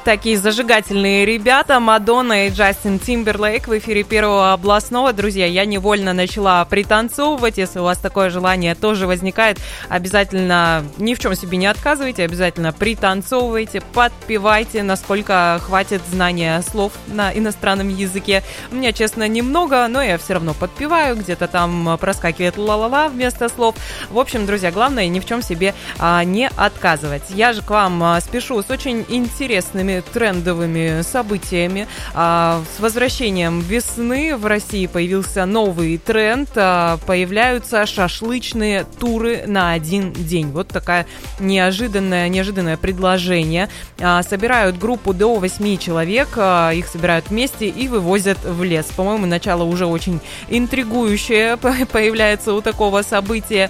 Такие зажигательные ребята, Мадонна и Джастин Тимберлейк в эфире Первого областного. Друзья, я невольно начала пританцовывать. Если у вас такое желание тоже возникает, обязательно ни в чем себе не отказывайте, обязательно пританцовывайте, подпевайте, насколько хватит знания слов на иностранном языке. У меня, честно, немного, но я все равно подпеваю, где-то там проскакивает ла-ла-ла вместо слов. В общем, друзья, главное ни в чем себе не отказывать. Я же к вам спешу с очень интересными трендовыми событиями. С возвращением весны в России появился новый тренд. Появляются шашлычные туры на один день. Вот такое неожиданное предложение. Собирают группу до 8 человек, их собирают вместе и вывозят в лес. По-моему, начало уже очень интригующее появляется у такого события.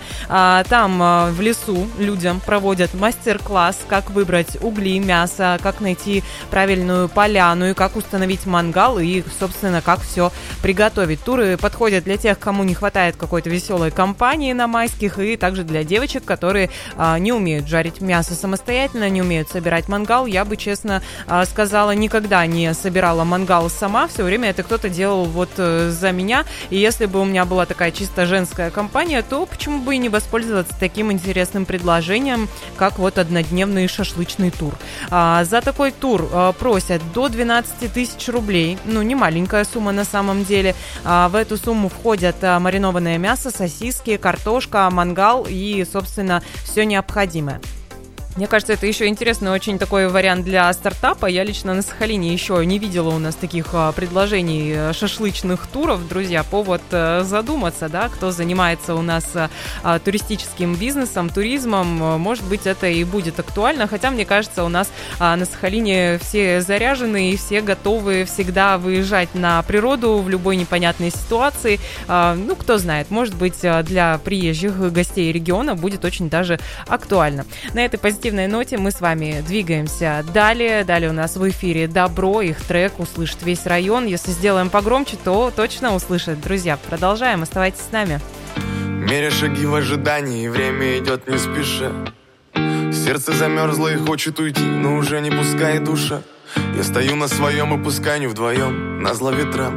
Там в лесу людям проводят мастер-класс, как выбрать угли, мясо, как найти правильную поляну и как установить мангал и, собственно, как все приготовить. Туры подходят для тех, кому не хватает какой-то веселой компании на майских, и также для девочек, которые не умеют жарить мясо самостоятельно, не умеют собирать мангал. Я бы, честно сказала, никогда не собирала мангал сама, все время это кто-то делал вот за меня, и если бы у меня была такая чисто женская компания, то почему бы и не воспользоваться таким интересным предложением, как вот однодневный шашлычный тур. За такой тур просят до 12 тысяч рублей. Ну, не маленькая сумма на самом деле. В эту сумму входят маринованное мясо, сосиски, картошка, мангал и, собственно, все необходимое. Мне кажется, это еще интересный очень такой вариант для стартапа. Я лично на Сахалине еще не видела у нас таких предложений шашлычных туров. Друзья, повод задуматься, да, кто занимается у нас туристическим бизнесом, туризмом. Может быть, это и будет актуально. Хотя, мне кажется, у нас на Сахалине все заряжены и все готовы всегда выезжать на природу в любой непонятной ситуации. Ну, кто знает, может быть, для приезжих гостей региона будет очень даже актуально. На этой позитивной ноте мы с вами двигаемся далее. Далее у нас в эфире Добро, их трек услышит весь район. Если сделаем погромче, то точно услышат. Друзья, продолжаем, оставайтесь с нами. Меря шаги в ожидании, время идет не спеша. Сердце замерзло и хочет уйти, но уже не пускает душа. Я стою на своем и пускай не вдвоем, назло ветрам.